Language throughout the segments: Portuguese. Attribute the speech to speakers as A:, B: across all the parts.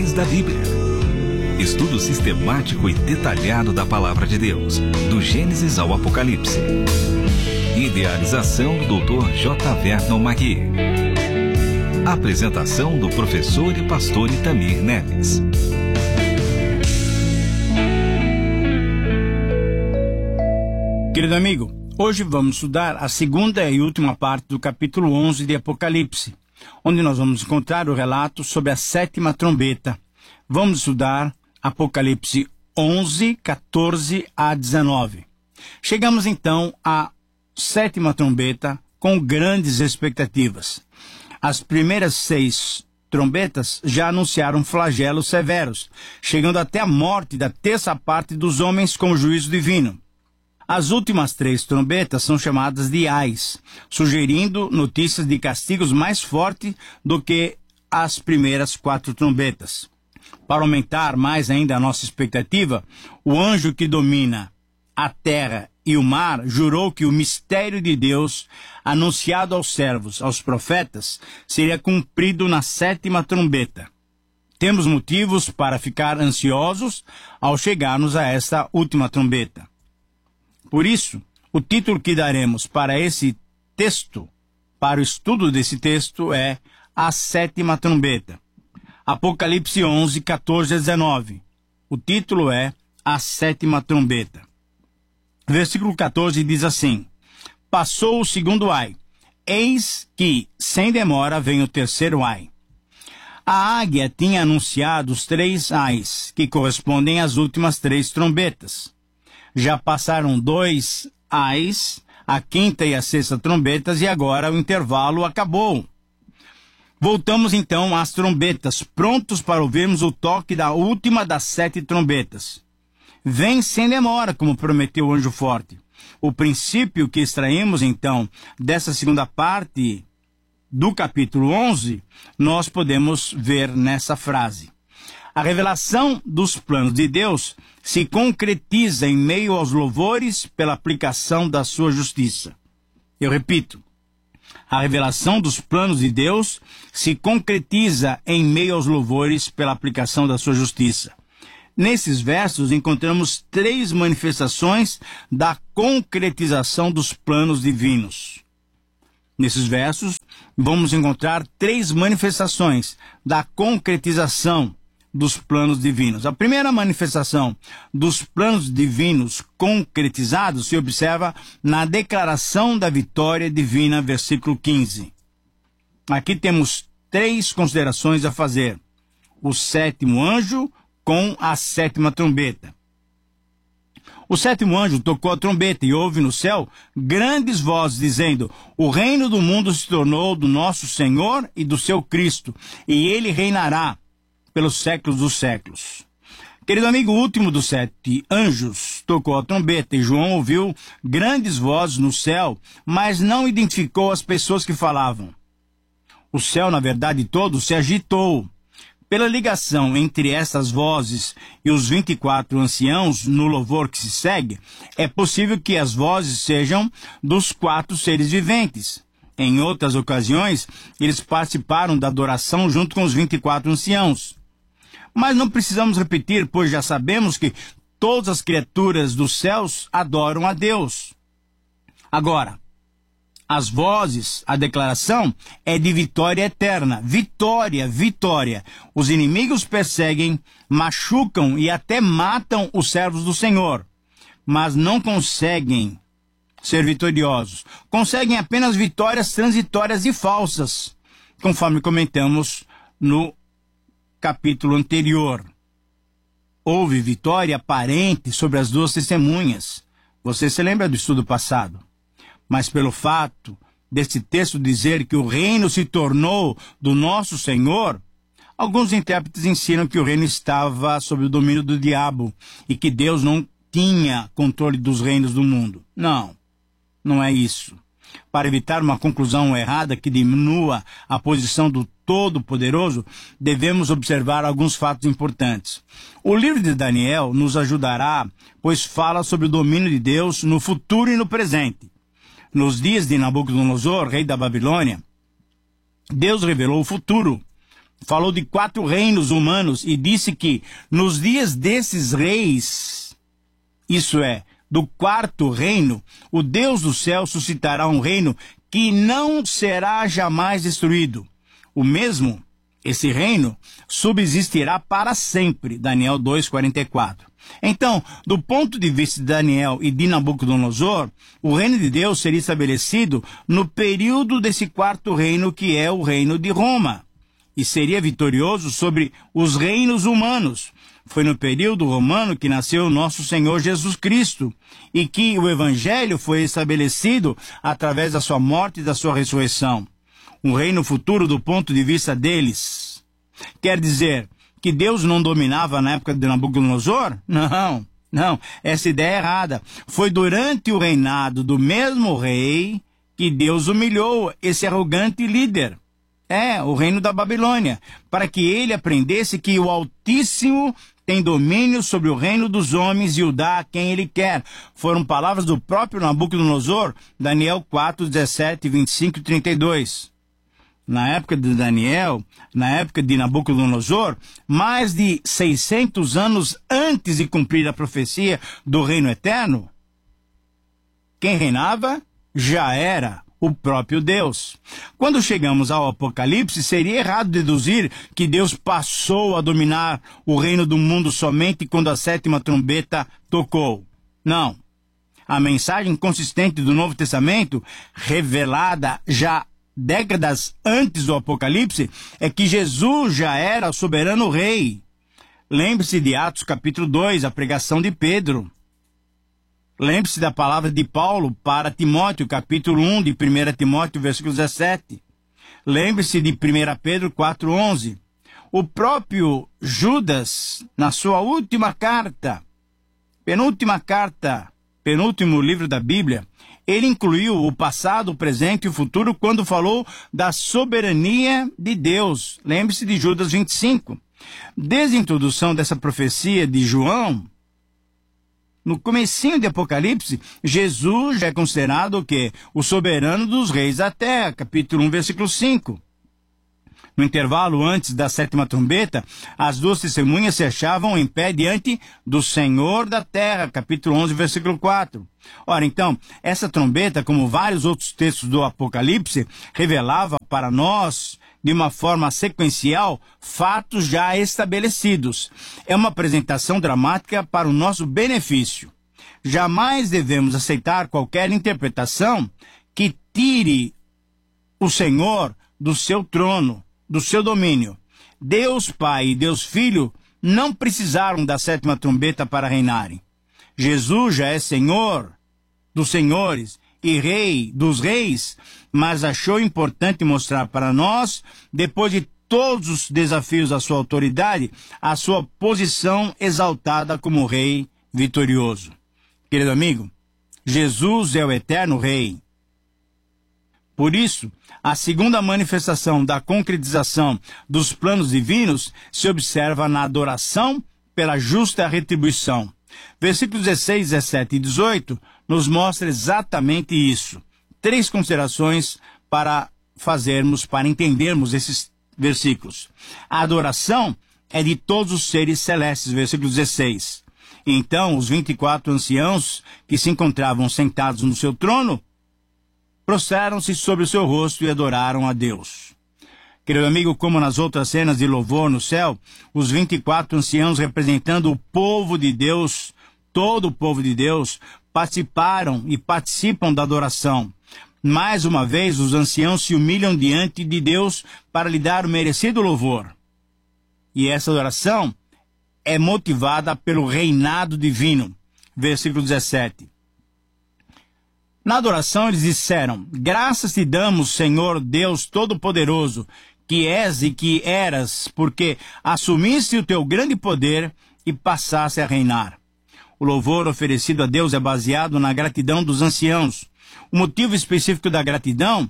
A: Devocionais da Bíblia. Estudo sistemático e detalhado da Palavra de Deus, do Gênesis ao Apocalipse. Idealização do Dr. J. Vernon Magui. Apresentação do professor e pastor Itamir Neves.
B: Querido amigo, hoje vamos estudar a segunda e última parte do capítulo 11 de Apocalipse, onde nós vamos encontrar o relato sobre a sétima trombeta. Vamos estudar Apocalipse 11, 14 a 19. Chegamos então à sétima trombeta com grandes expectativas. As primeiras 6 trombetas já anunciaram flagelos severos, chegando até a morte da terça parte dos homens com juízo divino. As últimas 3 trombetas são chamadas de ais, sugerindo notícias de castigos mais fortes do que as primeiras 4 trombetas. Para aumentar mais ainda a nossa expectativa, o anjo que domina a terra e o mar jurou que o mistério de Deus, anunciado aos servos, aos profetas, seria cumprido na sétima trombeta. Temos motivos para ficar ansiosos ao chegarmos a esta última trombeta. Por isso, o título que daremos para esse texto, para o estudo desse texto, é A Sétima Trombeta. Apocalipse 11, 14 a 19. O título é A Sétima Trombeta. Versículo 14 diz assim: Passou o segundo ai. Eis que, sem demora, vem o terceiro ai. A águia tinha anunciado os 3 ais, que correspondem às últimas 3 trombetas. Já passaram 2 ais, a quinta e a sexta trombetas, e agora o intervalo acabou. Voltamos então às trombetas, prontos para ouvirmos o toque da última das 7 trombetas. Vem sem demora, como prometeu o anjo forte. O princípio que extraímos então dessa segunda parte do capítulo 11, nós podemos ver nessa frase. A revelação dos planos de Deus se concretiza em meio aos louvores pela aplicação da sua justiça. Eu repito, a revelação dos planos de Deus se concretiza em meio aos louvores pela aplicação da sua justiça. Nesses versos encontramos 3 manifestações da concretização dos planos divinos. Nesses versos vamos encontrar 3 manifestações da concretização dos planos divinos. A primeira manifestação dos planos divinos concretizados se observa na declaração da vitória divina, versículo 15. Aqui temos 3 considerações a fazer. O 7º anjo com a 7ª trombeta. O 7º anjo tocou a trombeta e houve no céu grandes vozes dizendo: O reino do mundo se tornou do nosso Senhor e do seu Cristo, e ele reinará pelos séculos dos séculos. Querido amigo, o último dos 7 anjos tocou a trombeta e João ouviu grandes vozes no céu, mas não identificou as pessoas que falavam. O céu, na verdade, todo se agitou. Pela ligação entre essas vozes e os 24 anciãos no louvor que se segue, é possível que as vozes sejam dos 4 seres viventes. Em outras ocasiões, eles participaram da adoração junto com os 24 anciãos. Mas não precisamos repetir, pois já sabemos que todas as criaturas dos céus adoram a Deus. Agora, as vozes, a declaração é de vitória eterna. Vitória, vitória. Os inimigos perseguem, machucam e até matam os servos do Senhor, mas não conseguem ser vitoriosos. Conseguem apenas vitórias transitórias e falsas, conforme comentamos no capítulo anterior. Houve vitória aparente sobre as 2 testemunhas. Você se lembra do estudo passado? Mas pelo fato desse texto dizer que o reino se tornou do nosso Senhor, alguns intérpretes ensinam que o reino estava sob o domínio do diabo e que Deus não tinha controle dos reinos do mundo. Não, não é isso. Para evitar uma conclusão errada que diminua a posição do Todo-Poderoso, devemos observar alguns fatos importantes. O livro de Daniel nos ajudará, pois fala sobre o domínio de Deus no futuro e no presente. Nos dias de Nabucodonosor, rei da Babilônia, Deus revelou o futuro. falou de 4 reinos humanos e disse que nos dias desses reis, isso é, do 4º reino, o Deus do céu suscitará um reino que não será jamais destruído. O mesmo, esse reino, subsistirá para sempre. Daniel 2:44. Então, do ponto de vista de Daniel e de Nabucodonosor, o reino de Deus seria estabelecido no período desse 4º reino, que é o reino de Roma, e seria vitorioso sobre os reinos humanos. Foi no período romano que nasceu o nosso Senhor Jesus Cristo e que o Evangelho foi estabelecido através da sua morte e da sua ressurreição. Um reino futuro do ponto de vista deles. Quer dizer que Deus não dominava na época de Nabucodonosor? Não, essa ideia é errada. Foi durante o reinado do mesmo rei que Deus humilhou esse arrogante líder. O reino da Babilônia, para que ele aprendesse que o Altíssimo tem domínio sobre o reino dos homens e o dá a quem ele quer. Foram palavras do próprio Nabucodonosor, Daniel 4, 17, 25 e 32. Na época de Daniel, na época de Nabucodonosor, mais de 600 anos antes de cumprir a profecia do reino eterno, quem reinava já era o próprio Deus. Quando chegamos ao Apocalipse, seria errado deduzir que Deus passou a dominar o reino do mundo somente quando a 7ª trombeta tocou. Não. A mensagem consistente do Novo Testamento, revelada já décadas antes do Apocalipse, é que Jesus já era o soberano rei. Lembre-se de Atos capítulo 2, a pregação de Pedro. Lembre-se da palavra de Paulo para Timóteo, capítulo 1 de 1 Timóteo, versículo 17. Lembre-se de 1 Pedro 4:11. O próprio Judas, na sua última carta, penúltimo livro da Bíblia, ele incluiu o passado, o presente e o futuro quando falou da soberania de Deus. Lembre-se de Judas 25. Desde a introdução dessa profecia de João, no comecinho de Apocalipse, Jesus já é considerado o quê? O soberano dos reis da terra, capítulo 1, versículo 5. No intervalo antes da 7ª trombeta, as 2 testemunhas se achavam em pé diante do Senhor da terra, capítulo 11, versículo 4. Ora, então, essa trombeta, como vários outros textos do Apocalipse, revelava para nós, de uma forma sequencial, fatos já estabelecidos. É uma apresentação dramática para o nosso benefício. Jamais devemos aceitar qualquer interpretação que tire o Senhor do seu trono, do seu domínio. Deus Pai e Deus Filho não precisaram da 7ª trombeta para reinarem. Jesus já é Senhor dos senhores e Rei dos reis, mas achou importante mostrar para nós, depois de todos os desafios da sua autoridade, a sua posição exaltada como Rei vitorioso. Querido amigo, Jesus é o eterno Rei. Por isso, a segunda manifestação da concretização dos planos divinos se observa na adoração pela justa retribuição. Versículos 16, 17 e 18 nos mostra exatamente isso. 3 considerações para fazermos, para entendermos esses versículos. A adoração é de todos os seres celestes, versículo 16. Então, os 24 anciãos que se encontravam sentados no seu trono, prostraram-se sobre o seu rosto e adoraram a Deus. Querido amigo, como nas outras cenas de louvor no céu, os 24 anciãos representando o povo de Deus, todo o povo de Deus, participaram e participam da adoração. Mais uma vez, os anciãos se humilham diante de Deus para lhe dar o merecido louvor. E essa adoração é motivada pelo reinado divino. Versículo 17. Na adoração eles disseram: graças te damos, Senhor Deus Todo-Poderoso, que és e que eras, porque assumiste o teu grande poder e passaste a reinar. O louvor oferecido a Deus é baseado na gratidão dos anciãos. O motivo específico da gratidão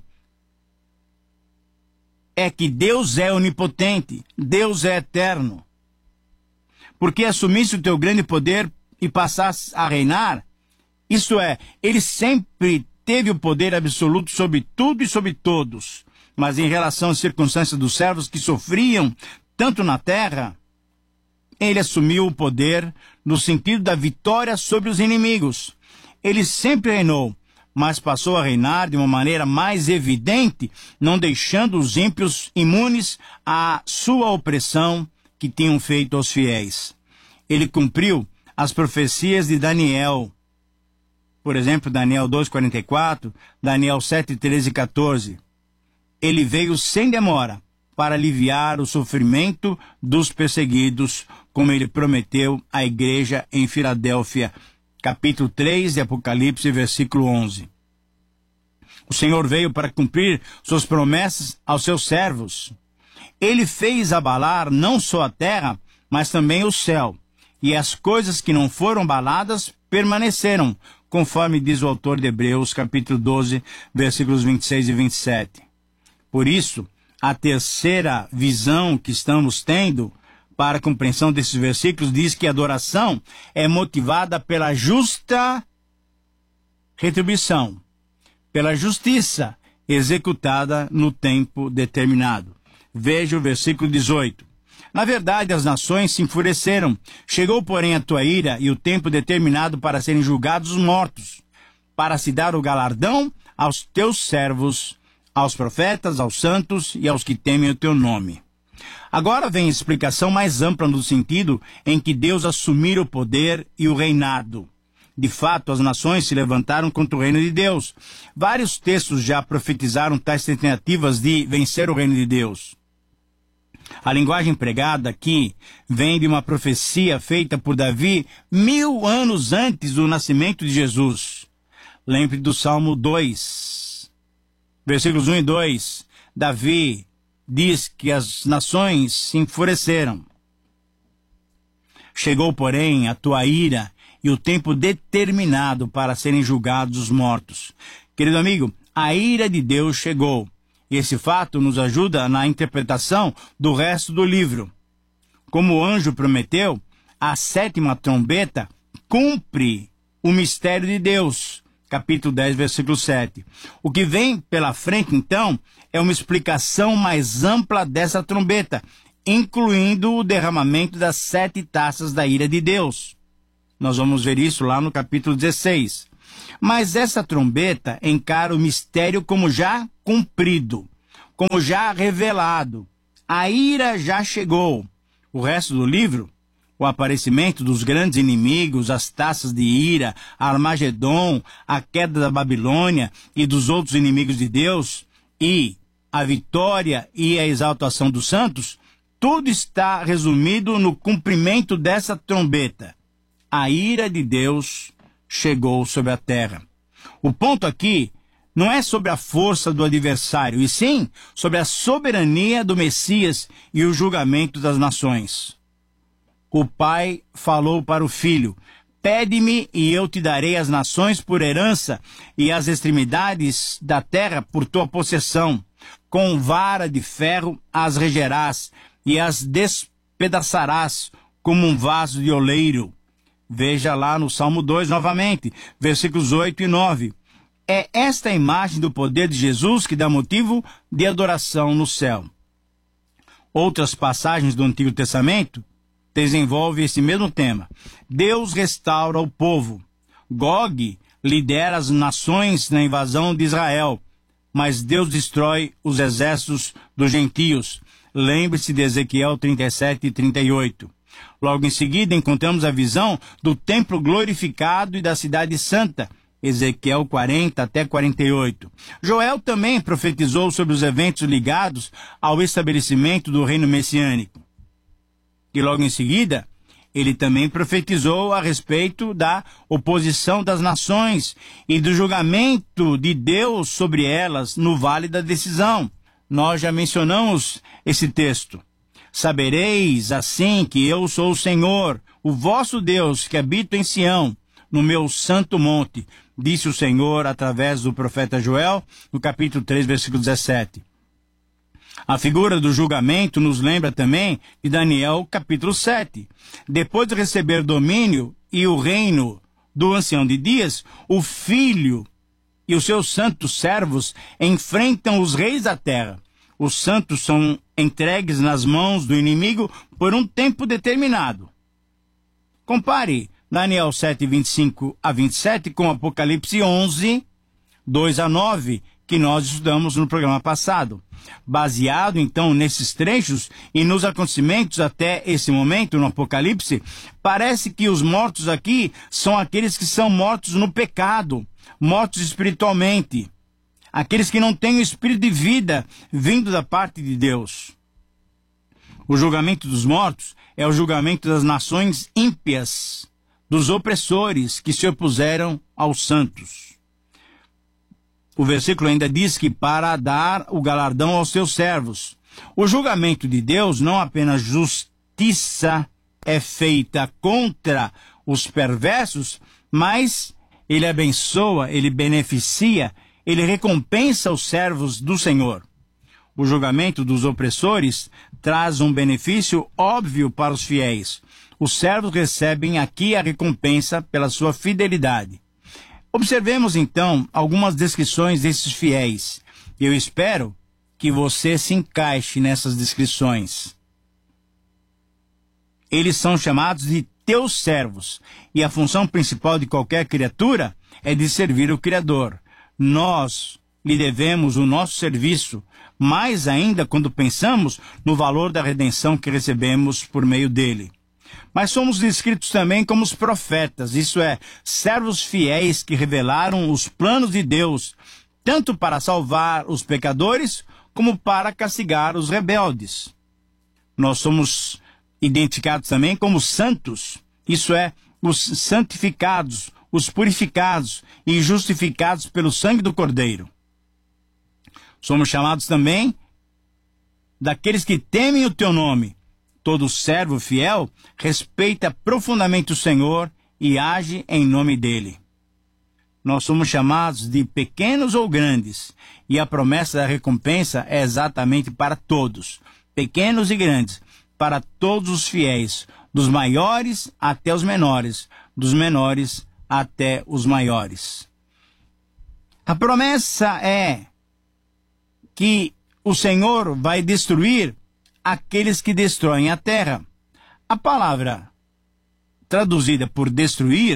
B: é que Deus é onipotente, Deus é eterno. Porque assumiste o teu grande poder e passaste a reinar, isto é, ele sempre teve o poder absoluto sobre tudo e sobre todos. mas em relação às circunstâncias dos servos que sofriam tanto na terra, ele assumiu o poder no sentido da vitória sobre os inimigos. Ele sempre reinou, mas passou a reinar de uma maneira mais evidente, não deixando os ímpios imunes à sua opressão que tinham feito aos fiéis. Ele cumpriu as profecias de Daniel. Por exemplo, Daniel 2:44, Daniel 7:13 e 14. Ele veio sem demora para aliviar o sofrimento dos perseguidos, como ele prometeu à igreja em Filadélfia, capítulo 3 de Apocalipse, versículo 11. O Senhor veio para cumprir suas promessas aos seus servos. Ele fez abalar não só a terra, mas também o céu. E as coisas que não foram abaladas permaneceram, conforme diz o autor de Hebreus, capítulo 12, versículos 26 e 27. Por isso, a terceira visão que estamos tendo para a compreensão desses versículos diz que a adoração é motivada pela justa retribuição, pela justiça executada no tempo determinado. Veja o versículo 18. Na verdade, as nações se enfureceram. Chegou, porém, a tua ira e o tempo determinado para serem julgados os mortos, para se dar o galardão aos teus servos, aos profetas, aos santos e aos que temem o teu nome. Agora vem a explicação mais ampla no sentido em que Deus assumira o poder e o reinado. De fato, as nações se levantaram contra o reino de Deus. Vários textos já profetizaram tais tentativas de vencer o reino de Deus. A linguagem empregada aqui vem de uma profecia feita por Davi 1000 anos antes do nascimento de Jesus. Lembre do Salmo 2, versículos 1 e 2. Davi diz que as nações se enfureceram. Chegou, porém, a tua ira e o tempo determinado para serem julgados os mortos. Querido amigo, a ira de Deus chegou. E esse fato nos ajuda na interpretação do resto do livro. Como o anjo prometeu, a 7ª trombeta cumpre o mistério de Deus. Capítulo 10, versículo 7. O que vem pela frente, então, é uma explicação mais ampla dessa trombeta, incluindo o derramamento das 7 taças da ira de Deus. Nós vamos ver isso lá no capítulo 16. Mas essa trombeta encara o mistério como já cumprido, como já revelado. A ira já chegou. O resto do livro, o aparecimento dos grandes inimigos, as taças de ira, Armagedon, a queda da Babilônia e dos outros inimigos de Deus, e a vitória e a exaltação dos santos, tudo está resumido no cumprimento dessa trombeta. A ira de Deus chegou sobre a terra. O ponto aqui não é sobre a força do adversário, e sim sobre a soberania do Messias e o julgamento das nações. O pai falou para o filho: pede-me e eu te darei as nações por herança e as extremidades da terra por tua possessão. Com vara de ferro as regerás e as despedaçarás como um vaso de oleiro. Veja lá no Salmo 2 novamente, versículos 8 e 9. É esta a imagem do poder de Jesus que dá motivo de adoração no céu. Outras passagens do Antigo Testamento desenvolvem esse mesmo tema. Deus restaura o povo. Gog lidera as nações na invasão de Israel, mas Deus destrói os exércitos dos gentios. Lembre-se de Ezequiel 37 e 38. Logo em seguida, encontramos a visão do templo glorificado e da cidade santa, Ezequiel 40 até 48. Joel também profetizou sobre os eventos ligados ao estabelecimento do reino messiânico. E logo em seguida, ele também profetizou a respeito da oposição das nações e do julgamento de Deus sobre elas no vale da decisão. Nós já mencionamos esse texto. Sabereis assim que eu sou o Senhor, o vosso Deus, que habito em Sião, no meu santo monte, disse o Senhor através do profeta Joel, no capítulo 3, versículo 17. A figura do julgamento nos lembra também de Daniel, capítulo 7. Depois de receber domínio e o reino do ancião de dias, o filho e os seus santos servos enfrentam os reis da terra. Os santos são entregues nas mãos do inimigo por um tempo determinado. Compare Daniel 7, 25 a 27 com Apocalipse 11, 2 a 9, que nós estudamos no programa passado. Baseado, então, nesses trechos e nos acontecimentos até esse momento no Apocalipse, parece que os mortos aqui são aqueles que são mortos no pecado, mortos espiritualmente, aqueles que não têm o espírito de vida vindo da parte de Deus. O julgamento dos mortos é o julgamento das nações ímpias, dos opressores que se opuseram aos santos. O versículo ainda diz que para dar o galardão aos seus servos. O julgamento de Deus, não apenas justiça é feita contra os perversos, mas ele abençoa, ele beneficia, ele recompensa os servos do Senhor. O julgamento dos opressores traz um benefício óbvio para os fiéis. Os servos recebem aqui a recompensa pela sua fidelidade. Observemos, então, algumas descrições desses fiéis. Eu espero que você se encaixe nessas descrições. Eles são chamados de teus servos, e a função principal de qualquer criatura é de servir o Criador. Nós lhe devemos o nosso serviço, mais ainda quando pensamos no valor da redenção que recebemos por meio dele. Mas somos descritos também como os profetas, isso é, servos fiéis que revelaram os planos de Deus, tanto para salvar os pecadores, como para castigar os rebeldes. Nós somos identificados também como santos, isso é, os santificados, os purificados e justificados pelo sangue do Cordeiro. Somos chamados também daqueles que temem o teu nome. Todo servo fiel respeita profundamente o Senhor e age em nome dele. Nós somos chamados de pequenos ou grandes, e a promessa da recompensa é exatamente para todos, pequenos e grandes, para todos os fiéis, dos maiores até os menores, dos menores até os maiores. A promessa é que o Senhor vai destruir aqueles que destroem a terra. A palavra traduzida por destruir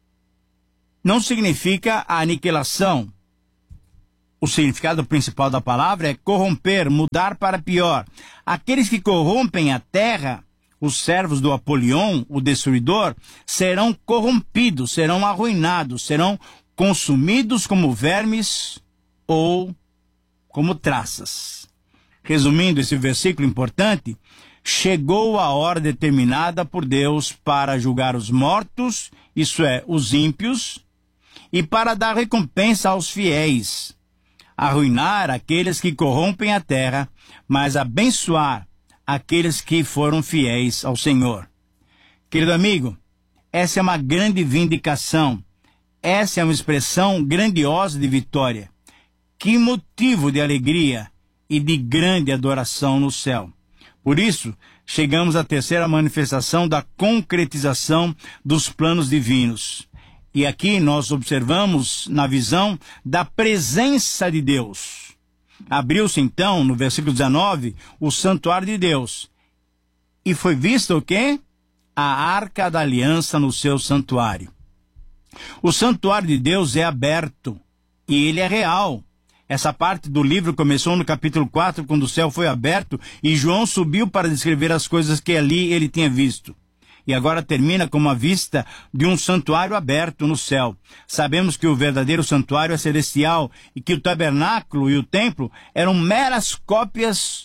B: não significa a aniquilação. O significado principal da palavra é corromper, mudar para pior. Aqueles que corrompem a terra, os servos do Apolion, o destruidor, serão corrompidos, serão arruinados, serão consumidos como vermes ou como traças. Resumindo esse versículo importante, chegou a hora determinada por Deus para julgar os mortos, isso é, os ímpios, e para dar recompensa aos fiéis, arruinar aqueles que corrompem a terra, mas abençoar aqueles que foram fiéis ao Senhor. Querido amigo, essa é uma grande vindicação, essa é uma expressão grandiosa de vitória. Que motivo de alegria e de grande adoração no céu. Por isso, chegamos à terceira manifestação da concretização dos planos divinos. E aqui nós observamos na visão da presença de Deus. Abriu-se então, no versículo 19, o santuário de Deus. E foi visto o quê? A arca da aliança no seu santuário. O santuário de Deus é aberto e ele é real. Essa parte do livro começou no capítulo 4, quando o céu foi aberto e João subiu para descrever as coisas que ali ele tinha visto. E agora termina com uma vista de um santuário aberto no céu. Sabemos que o verdadeiro santuário é celestial e que o tabernáculo e o templo eram meras cópias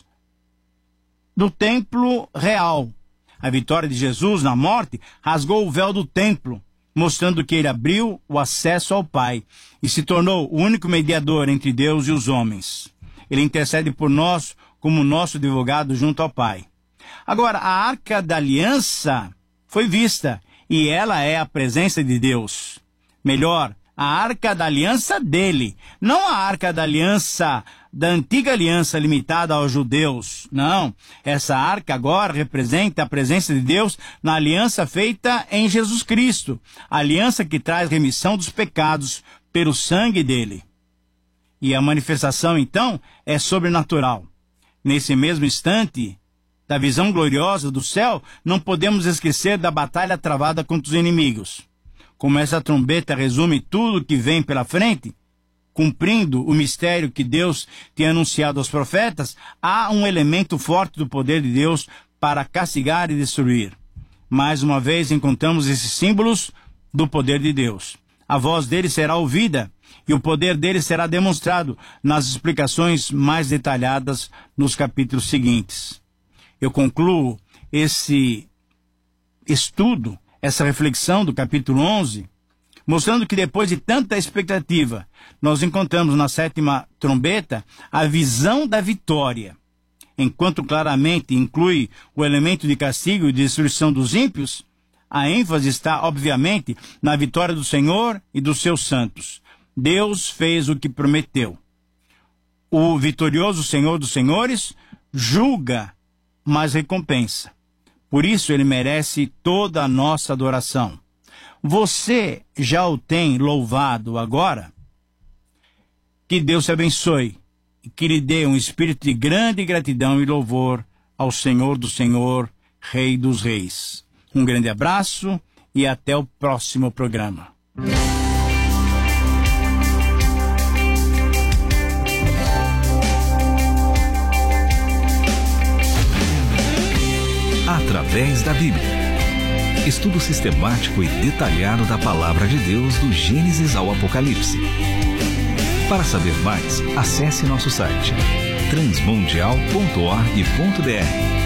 B: do templo real. A vitória de Jesus na morte rasgou o véu do templo, mostrando que ele abriu o acesso ao Pai e se tornou o único mediador entre Deus e os homens. Ele intercede por nós como nosso advogado junto ao Pai. Agora, a Arca da Aliança foi vista e ela é a presença de Deus. Melhor, a Arca da Aliança dele, não a Arca da Aliança da antiga aliança limitada aos judeus. Não, essa arca agora representa a presença de Deus na aliança feita em Jesus Cristo, a aliança que traz remissão dos pecados pelo sangue dele. E a manifestação, então, é sobrenatural. Nesse mesmo instante da visão gloriosa do céu, não podemos esquecer da batalha travada contra os inimigos. Como essa trombeta resume tudo que vem pela frente, cumprindo o mistério que Deus tem anunciado aos profetas, há um elemento forte do poder de Deus para castigar e destruir. Mais uma vez encontramos esses símbolos do poder de Deus. A voz dele será ouvida e o poder dele será demonstrado nas explicações mais detalhadas nos capítulos seguintes. Eu concluo esse estudo, essa reflexão do capítulo 11, mostrando que depois de tanta expectativa, nós encontramos na sétima trombeta a visão da vitória. Enquanto claramente inclui o elemento de castigo e de destruição dos ímpios, a ênfase está, obviamente, na vitória do Senhor e dos seus santos. Deus fez o que prometeu. O vitorioso Senhor dos Senhores julga, mas recompensa. Por isso ele merece toda a nossa adoração. Você já o tem louvado agora? Que Deus te abençoe e que lhe dê um espírito de grande gratidão e louvor ao Senhor do Senhor, Rei dos Reis. Um grande abraço e até o próximo programa.
A: Através da Bíblia. Estudo sistemático e detalhado da Palavra de Deus do Gênesis ao Apocalipse. Para saber mais, acesse nosso site transmundial.org.br.